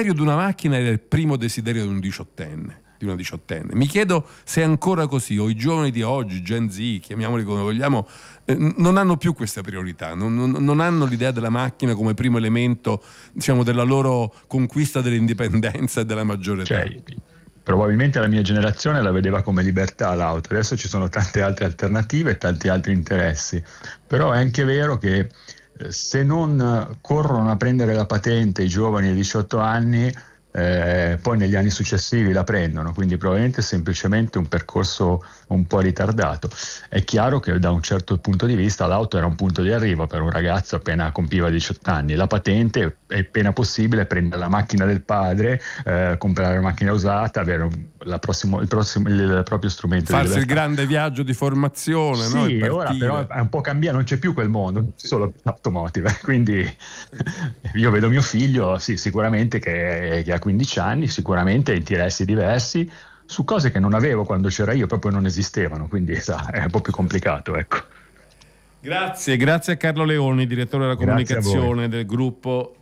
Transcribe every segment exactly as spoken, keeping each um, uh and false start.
desiderio di una macchina è il primo desiderio di un diciottenne, di una diciottenne. Mi chiedo se è ancora così, o i giovani di oggi, Gen Z, chiamiamoli come vogliamo, eh, non hanno più questa priorità, non, non, non hanno l'idea della macchina come primo elemento, diciamo, della loro conquista dell'indipendenza e della maggiore età. Cioè, probabilmente la mia generazione la vedeva come libertà l'auto, adesso ci sono tante altre alternative e tanti altri interessi, però è anche vero che eh, se non corrono a prendere la patente i giovani di diciotto anni, eh, poi negli anni successivi la prendono, quindi probabilmente è semplicemente un percorso un po' ritardato. È chiaro che da un certo punto di vista l'auto era un punto di arrivo per un ragazzo appena compiva diciotto anni, la patente è appena possibile prendere la macchina del padre, eh, comprare la macchina usata, avere la prossimo, il, prossimo, il proprio strumento farsi di il grande viaggio di formazione, sì, no? E ora però è un po' cambiato, non c'è più quel mondo, solo l'automotive, quindi io vedo mio figlio, sì, sicuramente che, che ha quindici anni, sicuramente interessi diversi su cose che non avevo quando c'era io, proprio non esistevano, quindi sa, è un po' più complicato, ecco. Grazie, grazie a Carlo Leoni, direttore della comunicazione del gruppo.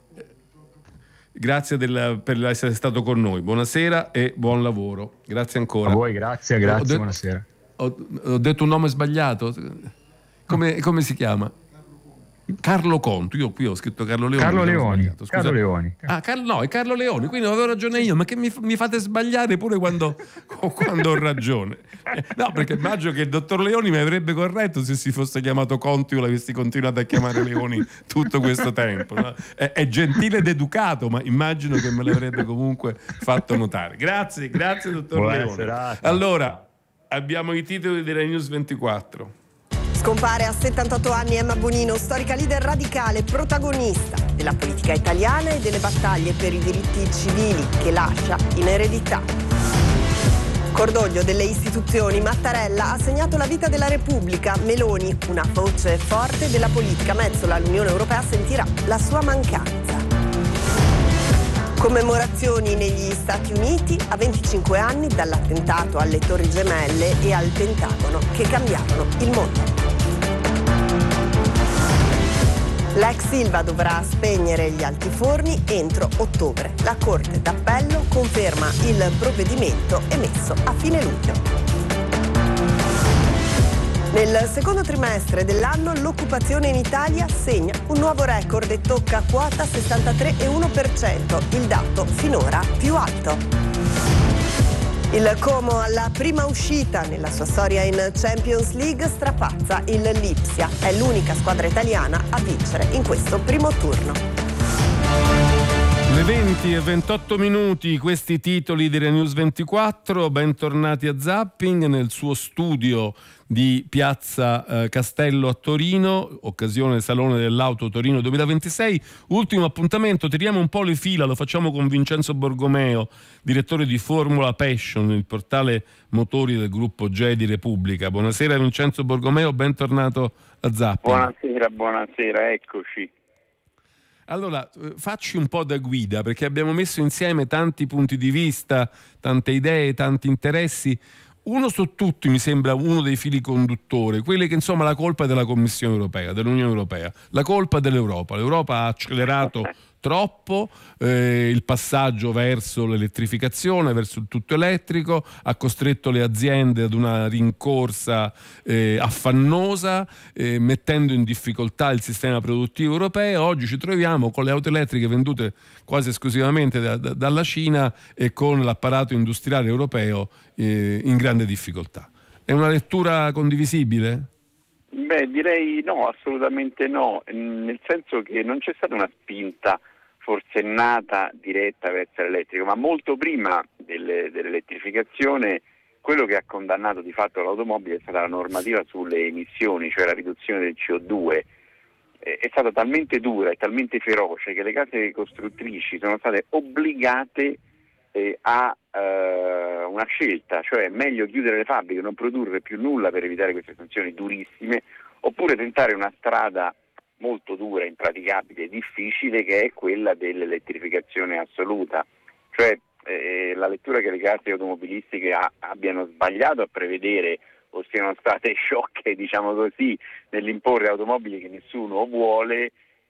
Grazie del, per essere stato con noi. Buonasera e buon lavoro. Grazie ancora. A voi, grazie, grazie, ho detto, buonasera. Ho, ho detto un nome sbagliato? Come, come si chiama? Carlo Conto, io qui ho scritto Carlo Leoni. Carlo Leoni, Carlo Leoni. Ah, Car- no, è Carlo Leoni, quindi avevo ragione io, ma che mi, mi fate sbagliare pure quando, quando ho ragione. No, perché immagino che il dottor Leoni mi avrebbe corretto se si fosse chiamato Conto, io l'avessi continuato a chiamare Leoni tutto questo tempo. No? È, è gentile ed educato, ma immagino che me l'avrebbe comunque fatto notare. Grazie, grazie dottor Buona Leoni. serata. Allora, abbiamo i titoli della News ventiquattro. Scompare a settantotto anni Emma Bonino, storica leader radicale, protagonista della politica italiana e delle battaglie per i diritti civili che lascia in eredità. Cordoglio delle istituzioni, Mattarella ha segnato la vita della Repubblica, Meloni, una voce forte della politica, Metsola, l'Unione Europea sentirà la sua mancanza. Commemorazioni negli Stati Uniti a venticinque anni dall'attentato alle Torri Gemelle e al Pentagono che cambiarono il mondo. L'ex Silva dovrà spegnere gli altiforni entro ottobre. La Corte d'Appello conferma il provvedimento emesso a fine luglio. Nel secondo trimestre dell'anno l'occupazione in Italia segna un nuovo record e tocca quota sessantatré virgola uno per cento, il dato finora più alto. Il Como alla prima uscita nella sua storia in Champions League strapazza il Lipsia. È l'unica squadra italiana a vincere in questo primo turno. Le venti e ventotto minuti, questi titoli delle News ventiquattro. Bentornati a Zapping nel suo studio di Piazza eh, Castello a Torino, occasione del Salone dell'Auto Torino duemilaventisei. Ultimo appuntamento, tiriamo un po' le fila, lo facciamo con Vincenzo Borgomeo, direttore di Formula Passion, il portale motori del gruppo G E di Repubblica. Buonasera Vincenzo Borgomeo, bentornato a Zapping. Buonasera, buonasera, eccoci. Allora, facci un po' da guida, perché abbiamo messo insieme tanti punti di vista, tante idee, tanti interessi. Uno su tutti mi sembra uno dei fili conduttori, quelli che insomma la colpa è della Commissione Europea, dell'Unione Europea, la colpa è dell'Europa. L'Europa ha accelerato troppo eh, il passaggio verso l'elettrificazione, verso il tutto elettrico, ha costretto le aziende ad una rincorsa eh, affannosa, eh, mettendo in difficoltà il sistema produttivo europeo. Oggi ci troviamo con le auto elettriche vendute quasi esclusivamente da, da, dalla Cina e con l'apparato industriale europeo eh, in grande difficoltà. È una lettura condivisibile? Beh, direi no, assolutamente no, nel senso che non c'è stata una spinta forsennata diretta verso l'elettrico, ma molto prima delle, dell'elettrificazione quello che ha condannato di fatto l'automobile è stata la normativa sulle emissioni, cioè la riduzione del C O due. È stata talmente dura e talmente feroce che le case costruttrici sono state obbligate eh, a eh, una scelta, cioè meglio chiudere le fabbriche, non produrre più nulla per evitare queste sanzioni durissime, oppure tentare una strada molto dura, impraticabile e difficile, che è quella dell'elettrificazione assoluta. Cioè eh, la lettura che le case automobilistiche ha, abbiano sbagliato a prevedere o siano state sciocche, diciamo così, nell'imporre automobili che nessuno vuole,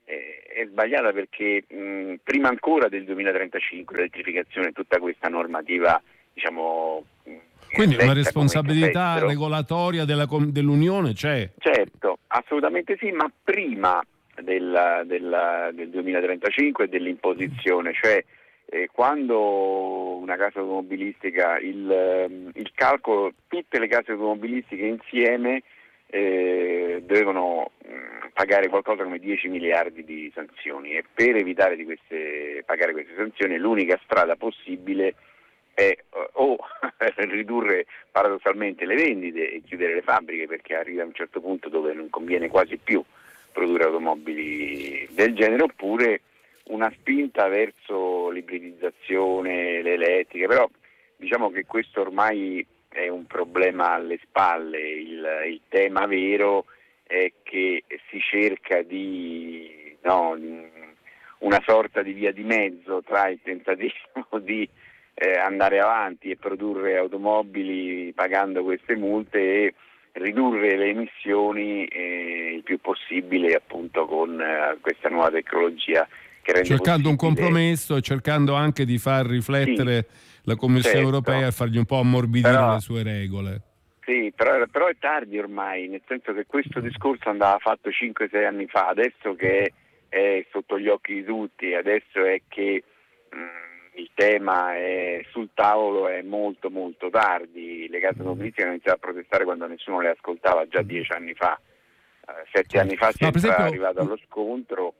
è, è sbagliata perché mh, prima ancora del duemilatrentacinque l'elettrificazione, tutta questa normativa, diciamo, quindi una responsabilità regolatoria della, dell'Unione c'è? Certo, assolutamente sì, ma prima del, del, del duemilatrentacinque e dell'imposizione, cioè eh, quando una casa automobilistica, il, il calcolo, tutte le case automobilistiche insieme eh, dovevano mh, pagare qualcosa come dieci miliardi di sanzioni, e per evitare di queste, pagare queste sanzioni l'unica strada possibile è o ridurre paradossalmente le vendite e chiudere le fabbriche, perché arriva a un certo punto dove non conviene quasi più produrre automobili del genere, oppure una spinta verso l'ibridizzazione, le elettriche, però diciamo che questo ormai è un problema alle spalle. Il, il tema vero è che si cerca di no, una sorta di via di mezzo tra il tentativo di eh, andare avanti e produrre automobili pagando queste multe e ridurre le emissioni eh, il più possibile, appunto, con eh, questa nuova tecnologia che rende cercando possibile... un compromesso e cercando anche di far riflettere sì, la Commissione certo. europea e fargli un po' ammorbidire però, le sue regole. Sì, però, però è tardi ormai, nel senso che questo discorso andava fatto cinque sei anni fa, adesso che è, è sotto gli occhi di tutti, adesso è che mh, il tema è sul tavolo, è molto molto tardi. Le case automobilistiche hanno iniziato a protestare quando nessuno le ascoltava già dieci anni fa, uh, sette anni fa si no, è esempio, arrivato allo scontro.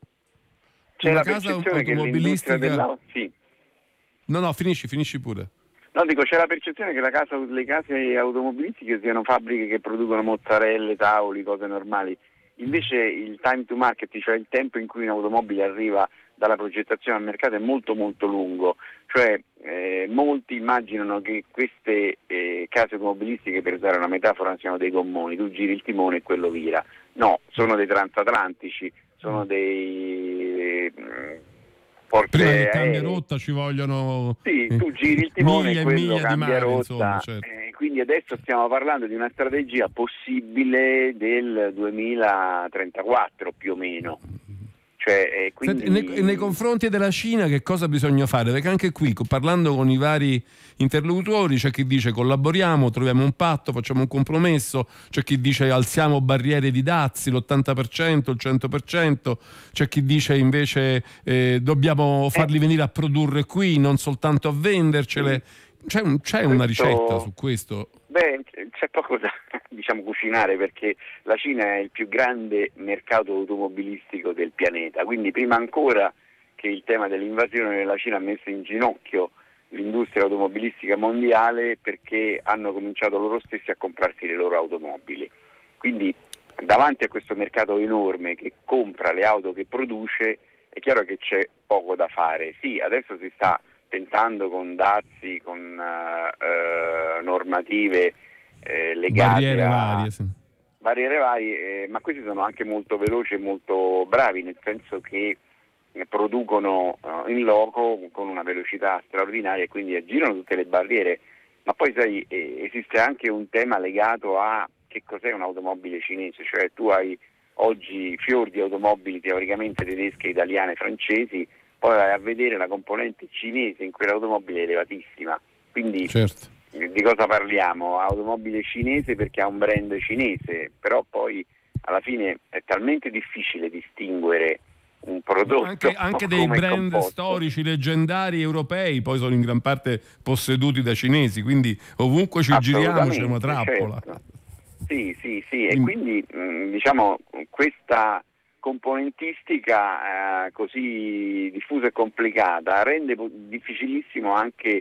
C'è la percezione che l'industria dell'auto... Sì. No, no, finisci, finisci pure. No, dico, c'è la percezione che la casa, le case automobilistiche siano fabbriche che producono mozzarelle, tavoli, cose normali. Invece il time to market, cioè il tempo in cui un'automobile arriva dalla progettazione al mercato, è molto molto lungo. Cioè eh, molti immaginano che queste eh, case automobilistiche, per usare una metafora, siano dei gommoni, tu giri il timone e quello vira. No, sono dei transatlantici, sono dei eh, porte prima che cambia rotta ci vogliono sì, tu giri il timone miglia e quello miglia cambia mare, rotta, insomma, certo. eh, quindi adesso stiamo parlando di una strategia possibile del duemilatrentaquattro più o meno. Cioè, eh, quindi... Senti, nei, nei confronti della Cina che cosa bisogna fare? Perché anche qui, parlando con i vari interlocutori, c'è chi dice collaboriamo, troviamo un patto, facciamo un compromesso, c'è chi dice alziamo barriere di dazi, l'ottanta per cento, il cento per cento, c'è chi dice invece eh, dobbiamo farli venire a produrre qui, non soltanto a vendercele. C'è, un, c'è questo... una ricetta su questo? Beh, c'è poco da diciamo cucinare, perché la Cina è il più grande mercato automobilistico del pianeta, quindi prima ancora che il tema dell'invasione della Cina ha messo in ginocchio l'industria automobilistica mondiale, perché hanno cominciato loro stessi a comprarsi le loro automobili. Quindi davanti a questo mercato enorme che compra le auto che produce, è chiaro che c'è poco da fare. Sì, adesso si sta tentando con dazi, con uh, uh, normative eh, legate barriere a varie, sì. barriere varie, eh, ma questi sono anche molto veloci e molto bravi, nel senso che eh, producono uh, in loco con una velocità straordinaria e quindi aggirano tutte le barriere. Ma poi sai, eh, esiste anche un tema legato a che cos'è un'automobile cinese, cioè tu hai oggi fior di automobili teoricamente tedesche, italiane, francesi, poi vai a vedere la componente cinese in quell'automobile è elevatissima, quindi certo. Di cosa parliamo? Automobile cinese perché ha un brand cinese, però poi alla fine è talmente difficile distinguere un prodotto anche, anche dei brand composto. Storici leggendari europei poi sono in gran parte posseduti da cinesi, quindi ovunque ci giriamo c'è una trappola. Certo. Sì, sì, sì, e quindi mh, diciamo questa componentistica eh, così diffusa e complicata rende difficilissimo anche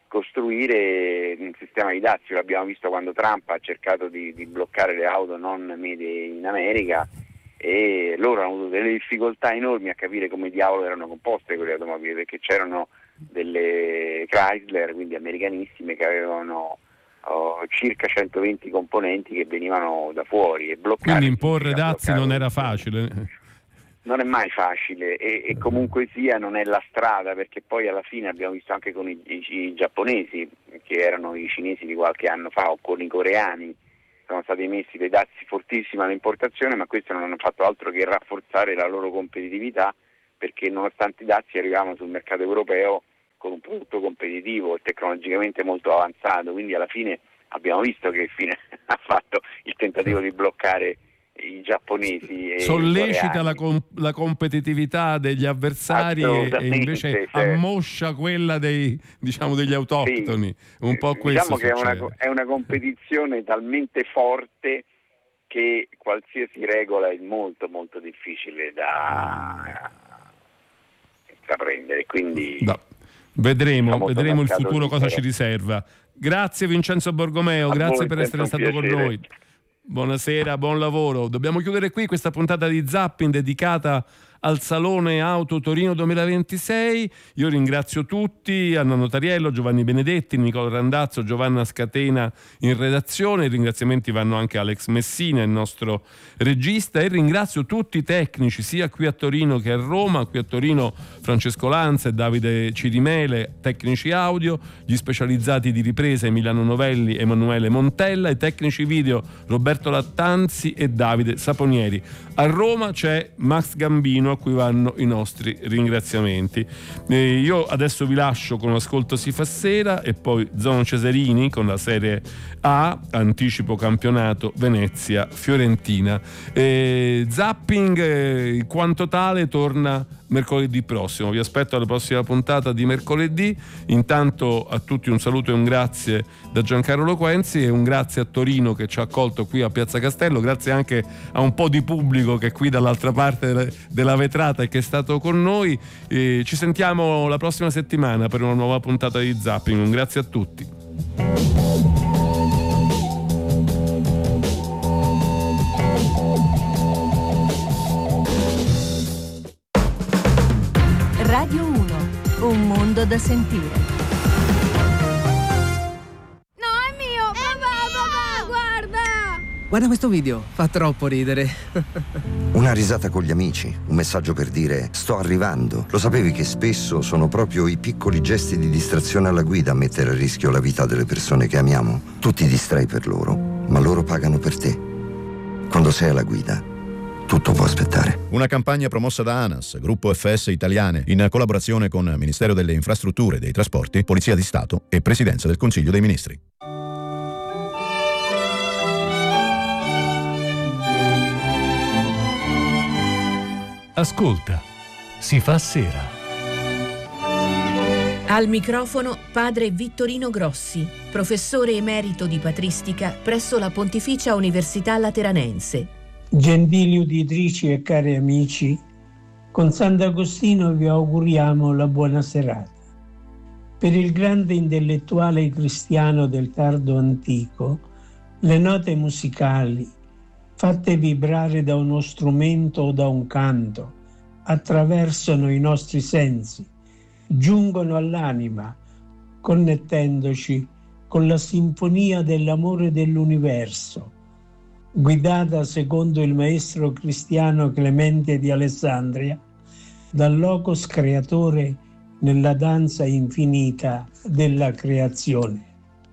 costruire un sistema di dazi. L'abbiamo visto quando Trump ha cercato di, di bloccare le auto non made in America, e loro hanno avuto delle difficoltà enormi a capire come diavolo erano composte quelle automobili, perché c'erano delle Chrysler, quindi americanissime, che avevano oh, circa centoventi componenti che venivano da fuori, e bloccare. Quindi imporre dazi non era facile. Non è mai facile, e, e comunque sia non è la strada, perché poi alla fine abbiamo visto anche con i, i, i giapponesi, che erano i cinesi di qualche anno fa, o con i coreani, sono stati emessi dei dazi fortissimi all'importazione, ma questi non hanno fatto altro che rafforzare la loro competitività, perché nonostante i dazi arrivavano sul mercato europeo con un prodotto competitivo e tecnologicamente molto avanzato, quindi alla fine abbiamo visto che fine ha fatto il tentativo di bloccare i giapponesi. E sollecita i la, com- la competitività degli avversari e, e invece cioè, ammoscia quella dei, diciamo, degli autoctoni. Sì, un po' questo diciamo che è una, è una competizione talmente forte che qualsiasi regola è molto molto difficile da intraprendere, quindi no. vedremo, vedremo il futuro cosa ci riserva. Grazie Vincenzo Borgomeo, a grazie voi, per essere stato piacere. con noi. Buonasera, buon lavoro. Dobbiamo chiudere qui questa puntata di Zapping dedicata al Salone Auto Torino duemilaventisei. Io ringrazio tutti, Anna Notariello, Giovanni Benedetti, Nicola Randazzo, Giovanna Scatena in redazione. I ringraziamenti vanno anche a Alex Messina, il nostro regista, e ringrazio tutti i tecnici sia qui a Torino che a Roma. Qui a Torino Francesco Lanza e Davide Cirimele, tecnici audio, gli specializzati di ripresa Emiliano Novelli, Emanuele Montella, i tecnici video Roberto Lattanzi e Davide Saponieri. A Roma c'è Max Gambino, a cui vanno i nostri ringraziamenti. Eh, io adesso vi lascio con Ascolto si fa sera e poi Zono Cesarini con la Serie A, anticipo campionato Venezia-Fiorentina. Eh, Zapping eh, quanto tale torna mercoledì prossimo. Vi aspetto alla prossima puntata di mercoledì. Intanto a tutti un saluto e un grazie da Giancarlo Quenzi, e un grazie a Torino che ci ha accolto qui a Piazza Castello, grazie anche a un po' di pubblico che è qui dall'altra parte della vetrata e che è stato con noi. E ci sentiamo la prossima settimana per una nuova puntata di Zapping. Un grazie a tutti. Radio uno, un mondo da sentire. No, è mio! Papà, papà, guarda! Guarda questo video, fa troppo ridere. Una risata con gli amici, un messaggio per dire sto arrivando. Lo sapevi che spesso sono proprio i piccoli gesti di distrazione alla guida a mettere a rischio la vita delle persone che amiamo? Tu ti distrai per loro, ma loro pagano per te. Quando sei alla guida, tutto può aspettare. Una campagna promossa da ANAS, Gruppo F S Italiane, in collaborazione con Ministero delle Infrastrutture e dei Trasporti, Polizia di Stato e Presidenza del Consiglio dei Ministri. Ascolta, si fa sera. Al microfono padre Vittorino Grossi, professore emerito di patristica presso la Pontificia Università Lateranense. Gentili uditrici e cari amici, con Sant'Agostino vi auguriamo la buona serata. Per il grande intellettuale cristiano del tardo antico, le note musicali, fatte vibrare da uno strumento o da un canto, attraversano i nostri sensi, giungono all'anima, connettendoci con la sinfonia dell'amore dell'universo, guidata secondo il maestro cristiano Clemente di Alessandria, dal logos creatore nella danza infinita della creazione.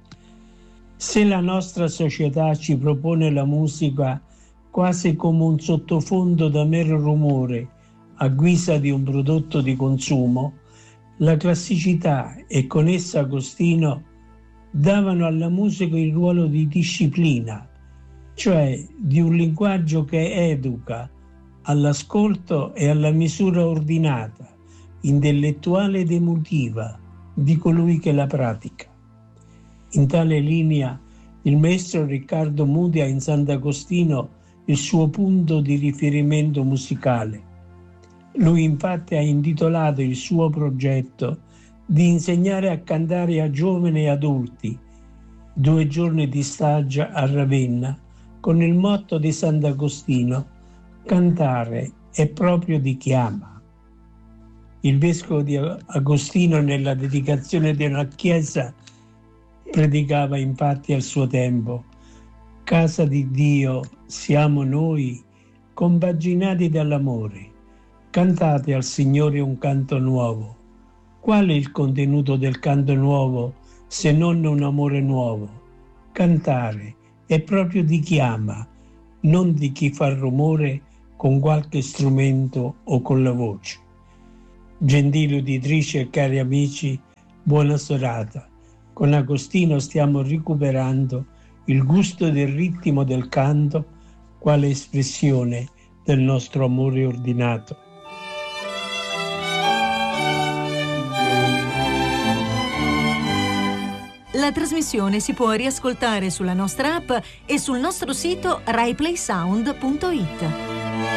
Se la nostra società ci propone la musica quasi come un sottofondo da mero rumore a guisa di un prodotto di consumo, la classicità e con essa Agostino davano alla musica il ruolo di disciplina, cioè di un linguaggio che educa all'ascolto e alla misura ordinata, intellettuale ed emotiva di colui che la pratica. In tale linea il maestro Riccardo Muti ha in Sant'Agostino il suo punto di riferimento musicale. Lui infatti ha intitolato il suo progetto di insegnare a cantare a giovani e adulti, due giorni di stage a Ravenna, con il motto di Sant'Agostino: cantare è proprio di chi ama. Il vescovo di Agostino, nella dedicazione di una chiesa, predicava infatti al suo tempo: casa di Dio siamo noi, compaginati dall'amore. Cantate al Signore un canto nuovo. Qual è il contenuto del canto nuovo se non un amore nuovo? Cantare è proprio di chi ama, non di chi fa rumore con qualche strumento o con la voce. Gentili uditrici e cari amici, buona serata. Con Agostino stiamo recuperando il gusto del ritmo del canto quale espressione del nostro amore ordinato. La trasmissione si può riascoltare sulla nostra app e sul nostro sito rai play sound punto it.